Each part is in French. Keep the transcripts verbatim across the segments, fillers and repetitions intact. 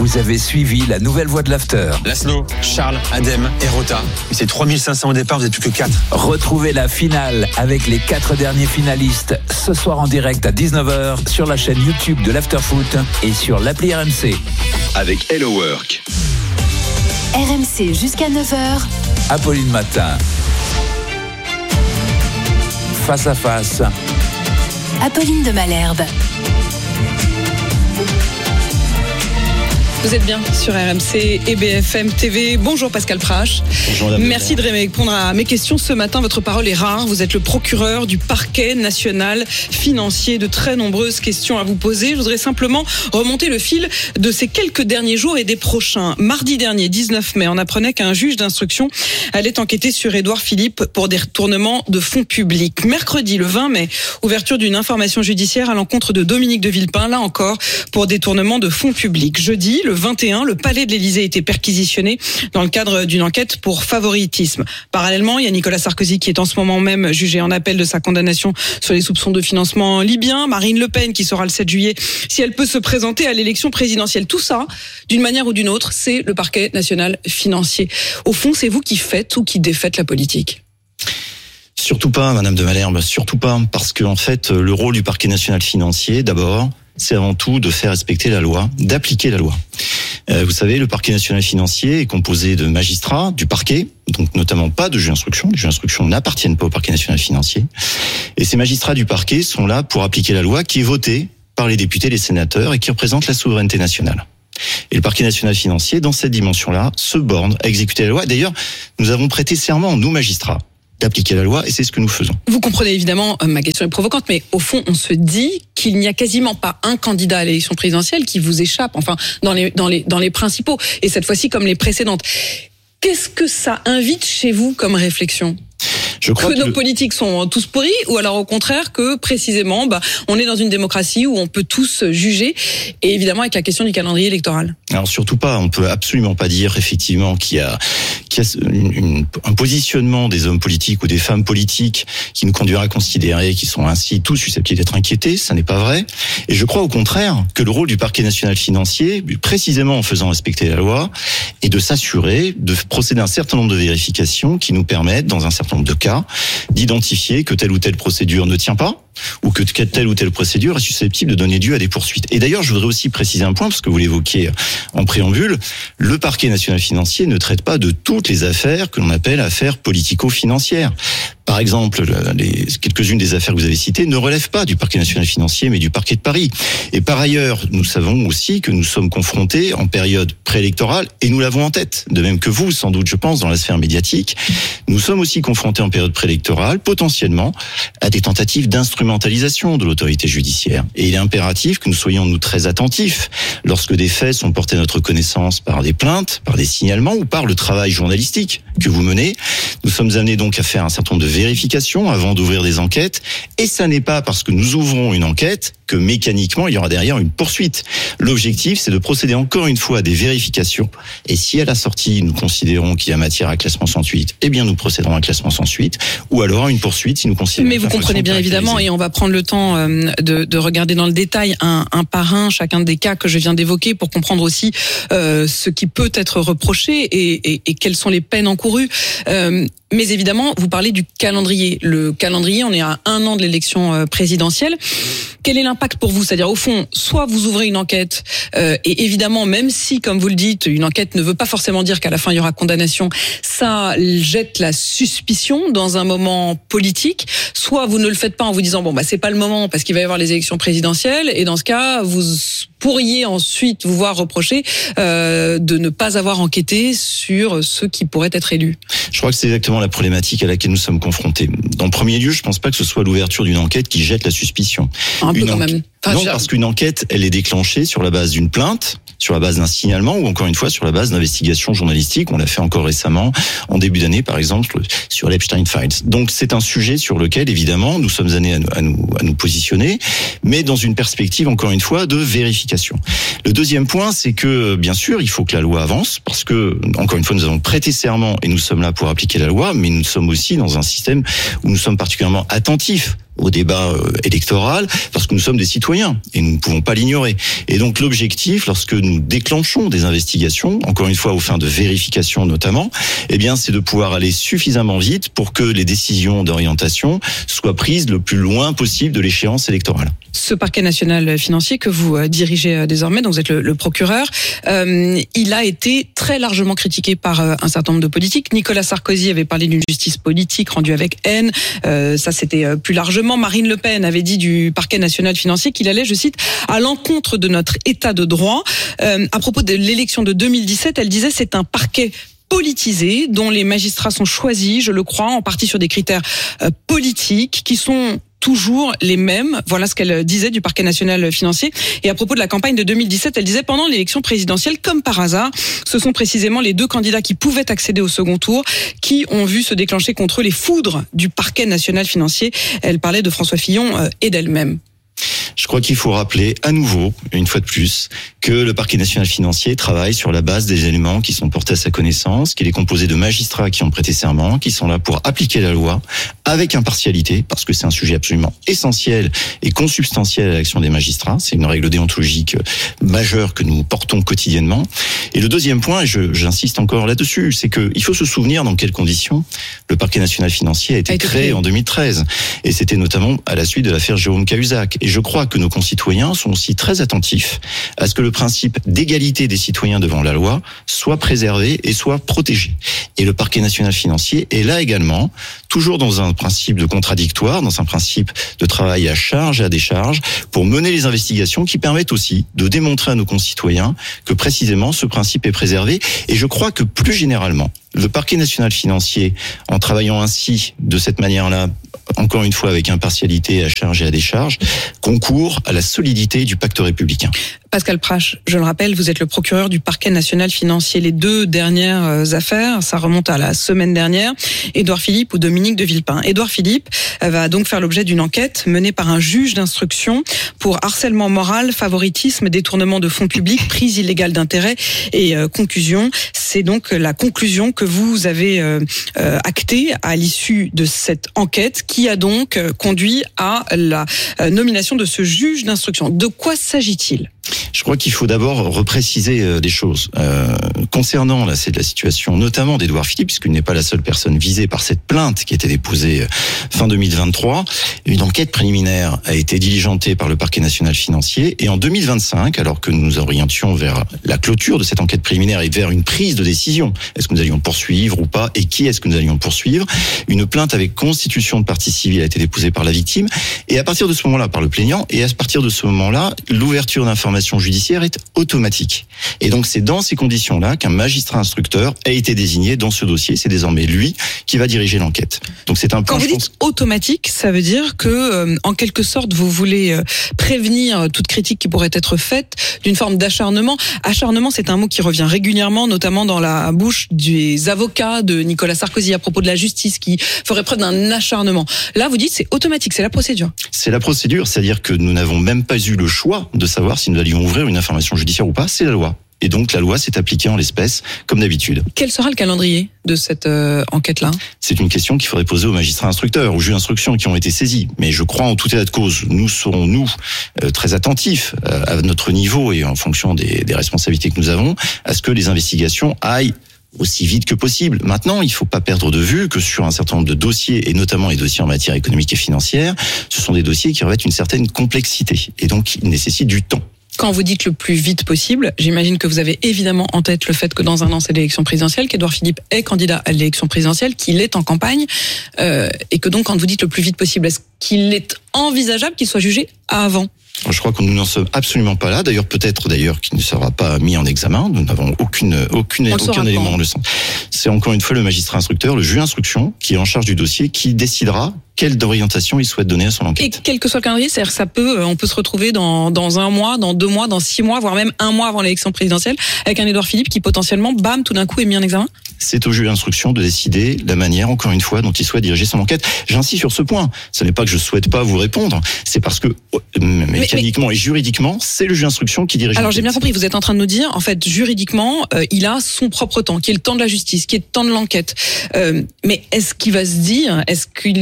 Vous avez suivi la nouvelle voix de l'After. Laszlo, Charles, Adem et Rota. C'est trois mille cinq cents au départ, vous êtes plus que quatre. Retrouvez la finale avec les quatre derniers finalistes ce soir en direct à dix-neuf heures sur la chaîne YouTube de l'Afterfoot et sur l'appli R M C. Avec Hello Work. R M C jusqu'à neuf heures. Apolline Matin. Face à face. Apolline de Malherbe. Vous êtes bien sur R M C et B F M T V. Bonjour Pascal Prache. Bonjour madame. Merci de répondre à mes questions ce matin. Votre parole est rare. Vous êtes le procureur du parquet national financier. De très nombreuses questions à vous poser. Je voudrais simplement remonter le fil de ces quelques derniers jours et des prochains. Mardi dernier, dix-neuf mai, on apprenait qu'un juge d'instruction allait enquêter sur Édouard Philippe pour des retournements de fonds publics. Mercredi, le vingt mai, ouverture d'une information judiciaire à l'encontre de Dominique de Villepin, là encore, pour détournement de fonds publics. Jeudi, le vingt et un, le palais de l'Élysée a été perquisitionné dans le cadre d'une enquête pour favoritisme. Parallèlement, il y a Nicolas Sarkozy qui est en ce moment même jugé en appel de sa condamnation sur les soupçons de financement libyen. Marine Le Pen qui sera le sept juillet si elle peut se présenter à l'élection présidentielle. Tout ça, d'une manière ou d'une autre, c'est le parquet national financier. Au fond, c'est vous qui faites ou qui défaites la politique? Surtout pas, madame de Malherbe, surtout pas. Parce que, en fait, le rôle du parquet national financier, d'abord, c'est avant tout de faire respecter la loi, d'appliquer la loi. Euh, vous savez, le parquet national financier est composé de magistrats du parquet, donc notamment pas de juges d'instruction. Les juges d'instruction n'appartiennent pas au parquet national financier. Et ces magistrats du parquet sont là pour appliquer la loi qui est votée par les députés et les sénateurs et qui représente la souveraineté nationale. Et le parquet national financier, dans cette dimension-là, se borne à exécuter la loi. D'ailleurs, nous avons prêté serment, nous magistrats, d'appliquer la loi, et c'est ce que nous faisons. Vous comprenez évidemment, ma question est provocante, mais au fond, on se dit qu'il n'y a quasiment pas un candidat à l'élection présidentielle qui vous échappe, enfin, dans les, dans les, dans les principaux, et cette fois-ci comme les précédentes. Qu'est-ce que ça invite chez vous comme réflexion ? Je crois que, que nos le... politiques sont tous pourris, ou alors au contraire que précisément, bah, on est dans une démocratie où on peut tous juger, et évidemment avec la question du calendrier électoral. Alors surtout pas, on peut absolument pas dire effectivement qu'il y a, qu'il y a une, une, un positionnement des hommes politiques ou des femmes politiques qui nous conduira à considérer qu'ils sont ainsi tous susceptibles d'être inquiétés. Ça n'est pas vrai. Et je crois au contraire que le rôle du parquet national financier, précisément en faisant respecter la loi, est de s'assurer de procéder à un certain nombre de vérifications qui nous permettent, dans un certain nombre de cas, d'identifier que telle ou telle procédure ne tient pas, ou que telle ou telle procédure est susceptible de donner lieu à des poursuites. Et d'ailleurs, je voudrais aussi préciser un point, parce que vous l'évoquiez en préambule, le parquet national financier ne traite pas de toutes les affaires que l'on appelle affaires politico-financières. Par exemple, les, quelques-unes des affaires que vous avez citées ne relèvent pas du parquet national financier, mais du parquet de Paris. Et par ailleurs, nous savons aussi que nous sommes confrontés en période préélectorale, et nous l'avons en tête, de même que vous, sans doute, je pense, dans la sphère médiatique, nous sommes aussi confrontés en période préélectorale, potentiellement, à des tentatives d'instrumentalisation de l'autorité judiciaire. Et il est impératif que nous soyons, nous, très attentifs lorsque des faits sont portés à notre connaissance par des plaintes, par des signalements ou par le travail journalistique que vous menez. Nous sommes amenés donc à faire un certain nombre de vérification avant d'ouvrir des enquêtes, et ça n'est pas parce que nous ouvrons une enquête que mécaniquement il y aura derrière une poursuite. L'objectif, c'est de procéder encore une fois à des vérifications, et si à la sortie nous considérons qu'il y a matière à classement sans suite, eh bien nous procéderons à un classement sans suite, ou alors à une poursuite si nous considérons. Mais vous comprenez bien évidemment, et on va prendre le temps de, de regarder dans le détail un, un par un chacun des cas que je viens d'évoquer pour comprendre aussi euh, ce qui peut être reproché et, et, et quelles sont les peines encourues. Euh, Mais évidemment, vous parlez du calendrier. Le calendrier, on est à un an de l'élection présidentielle. Quel est l'impact pour vous ? C'est-à-dire, au fond, soit vous ouvrez une enquête, euh, et évidemment, même si, comme vous le dites, une enquête ne veut pas forcément dire qu'à la fin, il y aura condamnation, ça jette la suspicion dans un moment politique. Soit vous ne le faites pas en vous disant, bon, bah, c'est pas le moment parce qu'il va y avoir les élections présidentielles, et dans ce cas, vous pourriez ensuite vous voir reprocher euh, de ne pas avoir enquêté sur ceux qui pourraient être élus. Je crois que c'est exactement la problématique à laquelle nous sommes confrontés. Dans le premier lieu, je ne pense pas que ce soit l'ouverture d'une enquête qui jette la suspicion. Un peu une quand enquête... même. Enfin, non, je... parce qu'une enquête, elle est déclenchée sur la base d'une plainte, sur la base d'un signalement, ou encore une fois sur la base d'investigations journalistiques. On l'a fait encore récemment, en début d'année, par exemple, sur l'Epstein Files. Donc c'est un sujet sur lequel, évidemment, nous sommes amenés à nous, à nous, à nous positionner, mais dans une perspective, encore une fois, de vérification. Le deuxième point, c'est que, bien sûr, il faut que la loi avance, parce que, encore une fois, nous avons prêté serment et nous sommes là pour appliquer la loi, mais nous sommes aussi dans un système où nous sommes particulièrement attentifs au débat électoral, parce que nous sommes des citoyens et nous ne pouvons pas l'ignorer. Et donc l'objectif, lorsque nous déclenchons des investigations, encore une fois aux fins de vérification notamment, eh bien c'est de pouvoir aller suffisamment vite pour que les décisions d'orientation soient prises le plus loin possible de l'échéance électorale. Ce parquet national financier que vous dirigez désormais, donc vous êtes le, le procureur, euh, il a été très largement critiqué par un certain nombre de politiques. Nicolas Sarkozy avait parlé d'une justice politique rendue avec haine, euh, ça c'était plus largement. Marine Le Pen avait dit du parquet national financier qu'il allait, je cite, à l'encontre de notre état de droit. Euh, à propos de l'élection de deux mille dix-sept, elle disait c'est un parquet politisé dont les magistrats sont choisis, je le crois, en partie sur des critères euh, politiques qui sont toujours les mêmes. Voilà ce qu'elle disait du parquet national financier. Et à propos de la campagne de deux mille dix-sept, elle disait pendant l'élection présidentielle, comme par hasard, ce sont précisément les deux candidats qui pouvaient accéder au second tour qui ont vu se déclencher contre eux les foudres du parquet national financier. Elle parlait de François Fillon et d'elle-même. Je crois qu'il faut rappeler à nouveau, une fois de plus, que le parquet national financier travaille sur la base des éléments qui sont portés à sa connaissance, qu'il est composé de magistrats qui ont prêté serment, qui sont là pour appliquer la loi avec impartialité, parce que c'est un sujet absolument essentiel et consubstantiel à l'action des magistrats. C'est une règle déontologique majeure que nous portons quotidiennement. Et le deuxième point, et je, j'insiste encore là-dessus, c'est qu'il faut se souvenir dans quelles conditions le parquet national financier a été, a été créé, créé en deux mille treize. Et c'était notamment à la suite de l'affaire Jérôme Cahuzac. Et je crois que nos concitoyens sont aussi très attentifs à ce que le principe d'égalité des citoyens devant la loi soit préservé et soit protégé. Et le parquet national financier est là également, toujours dans un principe de contradictoire, dans un principe de travail à charge et à décharge, pour mener les investigations qui permettent aussi de démontrer à nos concitoyens que précisément ce principe est préservé. Et je crois que plus généralement, le parquet national financier, en travaillant ainsi, de cette manière-là, encore une fois avec impartialité, à charge et à décharge, concourt à la solidité du pacte républicain. Pascal Prache, je le rappelle, vous êtes le procureur du parquet national financier. Les deux dernières affaires, ça remonte à la semaine dernière, Édouard Philippe ou Dominique de Villepin. Édouard Philippe va donc faire l'objet d'une enquête menée par un juge d'instruction pour harcèlement moral, favoritisme, détournement de fonds publics, prise illégale d'intérêt et euh, concussion. C'est donc la conclusion que vous avez euh, euh, actée à l'issue de cette enquête qui a donc conduit à la euh, nomination de ce juge d'instruction. De quoi s'agit-il ? Je crois qu'il faut d'abord repréciser des choses. Euh, concernant là, c'est de la situation notamment d'Édouard Philippe, puisqu'il n'est pas la seule personne visée par cette plainte qui a été déposée fin deux mille vingt-trois. Une enquête préliminaire a été diligentée par le parquet national financier et en deux mille vingt-cinq, alors que nous nous orientions vers la clôture de cette enquête préliminaire et vers une prise de décision, est-ce que nous allions poursuivre ou pas et qui est-ce que nous allions poursuivre, une plainte avec constitution de partie civile a été déposée par la victime et à partir de ce moment-là par le plaignant et à partir de ce moment-là, l'ouverture d'informations judiciaire est automatique. Et donc c'est dans ces conditions-là qu'un magistrat instructeur a été désigné dans ce dossier. C'est désormais lui qui va diriger l'enquête. Donc c'est un point. Quand vous dites automatique, ça veut dire que, euh, en quelque sorte, vous voulez euh, prévenir toute critique qui pourrait être faite d'une forme d'acharnement. Acharnement, c'est un mot qui revient régulièrement, notamment dans la bouche des avocats de Nicolas Sarkozy à propos de la justice qui ferait preuve d'un acharnement. Là, vous dites c'est automatique, c'est la procédure. C'est la procédure, c'est-à-dire que nous n'avons même pas eu le choix de savoir si nous allions ouvrir une information judiciaire ou pas, c'est la loi. Et donc la loi s'est appliquée en l'espèce, comme d'habitude. Quel sera le calendrier de cette euh, enquête-là ? C'est une question qu'il faudrait poser aux magistrats instructeurs, aux juges d'instruction qui ont été saisis. Mais je crois en tout état de cause, nous serons, nous, euh, très attentifs euh, à notre niveau et en fonction des, des responsabilités que nous avons, à ce que les investigations aillent aussi vite que possible. Maintenant, il ne faut pas perdre de vue que sur un certain nombre de dossiers, et notamment les dossiers en matière économique et financière, ce sont des dossiers qui revêtent une certaine complexité. Et donc, ils nécessitent du temps. Quand vous dites le plus vite possible, j'imagine que vous avez évidemment en tête le fait que dans un an c'est l'élection présidentielle, qu'Édouard Philippe est candidat à l'élection présidentielle, qu'il est en campagne, euh, et que donc quand vous dites le plus vite possible, est-ce qu'il est envisageable qu'il soit jugé avant ? Je crois que nous n'en sommes absolument pas là. D'ailleurs, peut-être d'ailleurs qu'il ne sera pas mis en examen. Nous n'avons aucune, aucune, aucun élément en le sens. C'est encore une fois le magistrat instructeur, le juge d'instruction, qui est en charge du dossier, qui décidera quelle orientation il souhaite donner à son enquête. Et quel que soit le calendrier, c'est-à-dire ça peut, on peut se retrouver dans, dans un mois, dans deux mois, dans six mois, voire même un mois avant l'élection présidentielle, avec un Édouard Philippe qui potentiellement, bam, tout d'un coup est mis en examen ? C'est au juge d'instruction de décider la manière, encore une fois, dont il souhaite diriger son enquête. J'insiste sur ce point. Ce n'est pas que je souhaite pas vous répondre, c'est parce que mécaniquement mais, mais... et juridiquement, c'est le juge d'instruction qui dirige. Alors j'ai bien compris, vous êtes en train de nous dire, en fait, juridiquement, euh, il a son propre temps, qui est le temps de la justice, qui est le temps de l'enquête. Euh, mais est-ce qu'il va se dire, est-ce qu'il y a une sorte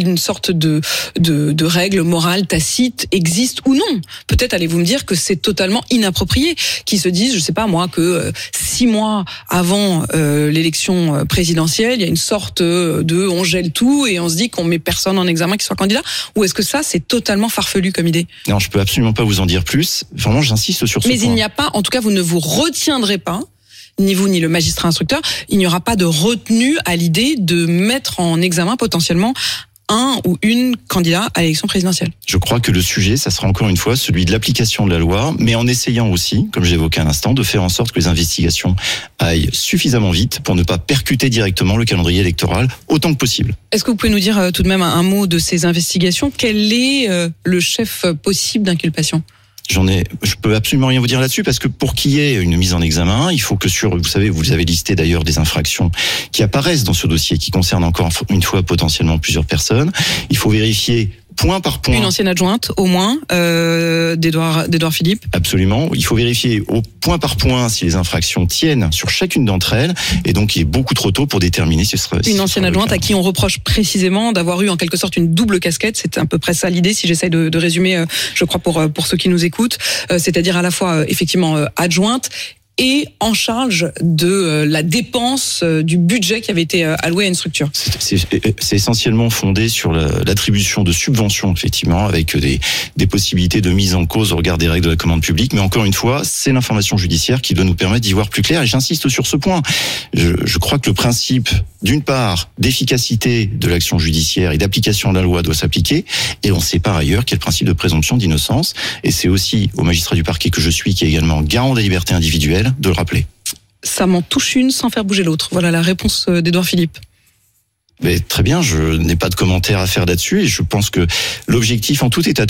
sorte de, de, de règle morale tacite existe ou non. Peut-être allez-vous me dire que c'est totalement inapproprié, qu'ils se disent, je sais pas moi, que euh, six mois avant euh, l'élection présidentielle, il y a une sorte de on gèle tout et on se dit qu'on met personne en examen qui soit candidat. Ou est-ce que ça, c'est totalement farfelu comme idée? Non, je peux absolument pas vous en dire plus. Vraiment, j'insiste sur ce Mais point. il n'y a pas, en tout cas, vous ne vous retiendrez pas, ni vous ni le magistrat instructeur, il n'y aura pas de retenue à l'idée de mettre en examen potentiellement un ou une candidat à l'élection présidentielle. Je crois que le sujet, ça sera encore une fois celui de l'application de la loi, mais en essayant aussi, comme j'évoquais à l'instant, de faire en sorte que les investigations aillent suffisamment vite pour ne pas percuter directement le calendrier électoral autant que possible. Est-ce que vous pouvez nous dire euh, tout de même un, un mot de ces investigations? Quel est euh, le chef possible d'inculpation? J'en ai, je peux absolument rien vous dire là-dessus parce que pour qu'il y ait une mise en examen, il faut que sur, vous savez, vous avez listé d'ailleurs des infractions qui apparaissent dans ce dossier qui concernent encore une fois potentiellement plusieurs personnes. Il faut vérifier point par point. Une ancienne adjointe, au moins, euh, d'Édouard, d'Édouard Philippe. Absolument. Il faut vérifier au point par point si les infractions tiennent sur chacune d'entre elles. Et donc, il est beaucoup trop tôt pour déterminer si ce sera. Une ancienne adjointe à qui on reproche précisément d'avoir eu en quelque sorte une double casquette. C'est à peu près ça l'idée, si j'essaye de, de résumer, je crois, pour, pour ceux qui nous écoutent. C'est-à-dire à la fois, effectivement, adjointe et en charge de la dépense du budget qui avait été alloué à une structure. C'est, c'est, c'est essentiellement fondé sur la, l'attribution de subventions, effectivement, avec des, des possibilités de mise en cause au regard des règles de la commande publique. Mais encore une fois, c'est l'information judiciaire qui doit nous permettre d'y voir plus clair. Et j'insiste sur ce point. Je, je crois que le principe, d'une part, d'efficacité de l'action judiciaire et d'application de la loi doit s'appliquer. Et on sait par ailleurs qu'il y a le principe de présomption d'innocence. Et c'est aussi au magistrat du parquet que je suis, qui est également garant des libertés individuelles, de le rappeler. Ça m'en touche une sans faire bouger l'autre. Voilà la réponse d'Édouard Philippe. Mais très bien, je n'ai pas de commentaire à faire là-dessus et je pense que l'objectif en tout état de